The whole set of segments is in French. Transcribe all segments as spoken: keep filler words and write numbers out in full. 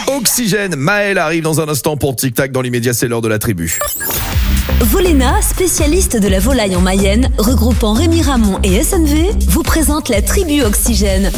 Oxygène, Maël arrive dans un instant pour Tic Tac. Dans l'immédiat, c'est l'heure de la tribu. Volena, spécialiste de la volaille en Mayenne, regroupant Rémi Ramon et S N V, vous présente la tribu Oxygène.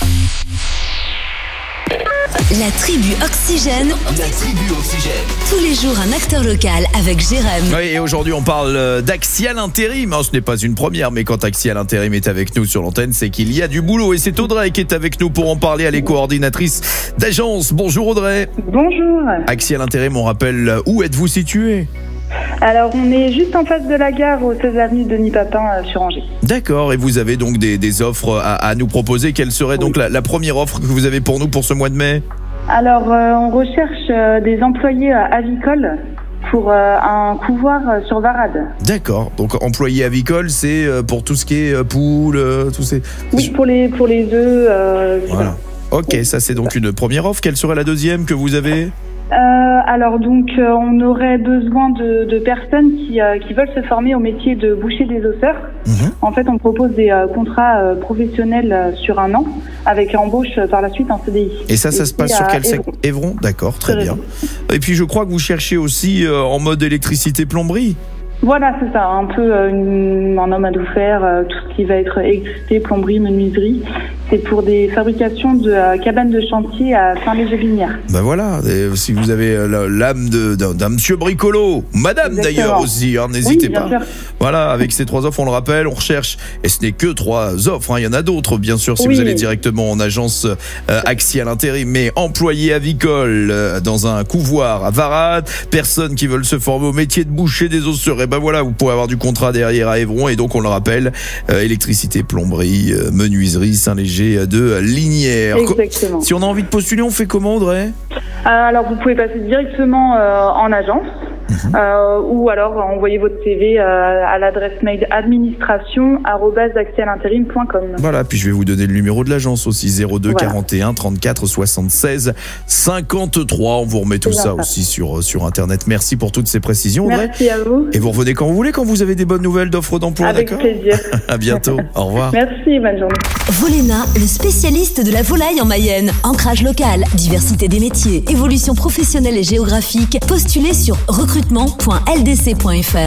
La tribu Oxygène. La tribu Oxygène. Tous les jours, un acteur local avec Jérém. Oui, et aujourd'hui, on parle d'Axial Intérim. Ce n'est pas une première, mais quand Axial Intérim est avec nous sur l'antenne, c'est qu'il y a du boulot. Et c'est Audrey qui est avec nous pour en parler. Elle est coordinatrice d'agence. Bonjour Audrey. Bonjour. Axial Intérim, on rappelle, où êtes-vous situé ? Alors, on est juste en face de la gare, au seize avenue Denis Papin, euh, sur Angers. D'accord, et vous avez donc des, des offres à, à nous proposer. Quelle serait donc la, la première offre que vous avez pour nous pour ce mois de mai ? Alors, euh, on recherche euh, des employés euh, avicoles pour euh, un couvoir euh, sur Varade. D'accord, donc employé avicole, c'est euh, pour tout ce qui est euh, poules, euh, tous ces... Oui, pour les, pour les œufs. Euh, Voilà. Ok, ça c'est donc une première offre. Quelle serait la deuxième que vous avez ? Euh, alors donc euh, on aurait besoin de, de personnes qui, euh, qui veulent se former au métier de boucher des osseurs. Mmh. En fait, on propose des euh, contrats euh, professionnels euh, sur un an avec embauche euh, par la suite en C D I. Et ça, ça Et se passe c'est sur à quel secteur ? Évron. Évron, d'accord, très Très bien. bien. Et puis je crois que vous cherchez aussi euh, en mode électricité plomberie. Voilà, c'est ça, un peu euh, une, un homme à tout faire, euh, tout ce qui va être électricité, plomberie, menuiserie. C'est pour des fabrications de euh, cabanes de chantier à Saint-Léger-Vignières. Ben voilà, et si vous avez euh, l'âme de, d'un, d'un monsieur bricolo, madame Exactement. d'ailleurs aussi, hein, n'hésitez Oui, bien pas. sûr. Voilà, avec ces trois offres, on le rappelle, on recherche, et ce n'est que trois offres, hein, il y en a d'autres bien sûr si Oui. vous allez directement en agence euh, Axial Intérim, mais employé avicole euh, dans un couvoir à Varade, personnes qui veulent se former au métier de boucher des osseurs, et ben voilà, vous pourrez avoir du contrat derrière à Évron, et donc on le rappelle, euh, électricité, plomberie, euh, menuiserie, Saint-Léger de Lignières. Exactement. Si on a envie de postuler, on fait comment Audrey ? Euh, alors, vous pouvez passer directement euh, en agence. Mmh. Euh, ou alors envoyer votre C V euh, à l'adresse mail administration arobase axial intérim point com. Voilà, puis je vais vous donner le numéro de l'agence aussi, zéro deux Voilà. quarante et un trente-quatre soixante-seize cinquante-trois. On vous remet tout ça, ça aussi sur, sur internet. Merci pour toutes ces précisions Audrey. Merci à vous. Et vous revenez quand vous voulez, quand vous avez des bonnes nouvelles d'offres d'emploi. Avec d'accord ? plaisir. À bientôt, au revoir. Merci, bonne journée. Volena, le spécialiste de la volaille en Mayenne. Ancrage local, diversité des métiers, évolution professionnelle et géographique. Postulez sur recrutement point l d c point f r.